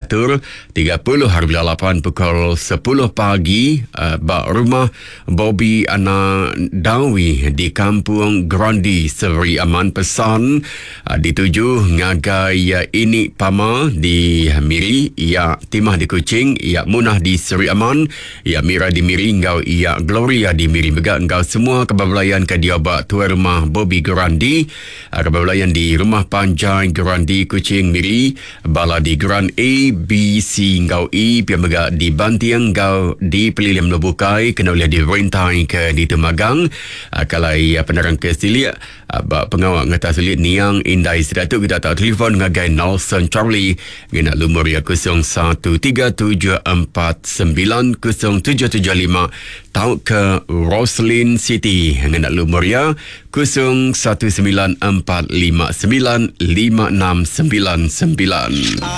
diatur 30 hari 8 pukul 10 pagi bak rumah Bobby Ana Dawi di Kampung Grandi Seri Aman. Pesan dituju ngagai ini pama di Miri, ia timah di Kuching, ia Munah di Seri Aman, ia Mira di Miri, ngau ia Gloria di Miri. Begak ngau semua kebablayan ke dia bak tuan rumah Bobby Grandi, kebablayan di Rumah Panjang Grandi Kuching Miri, bala di Grand A, B, C ngau E, pia begak di Bantiang ngau di Peliliam Lobukai, kena boleh di Rentai ke di Temagang. Kalai penerang ke Silia, bak pengawal ngata sulit niang indai sedatu kita tak telefon ngagai Nelson Charlie ngena lumur ya 0137490775 tau ke Roslyn City ngena lumur ya 0194595699.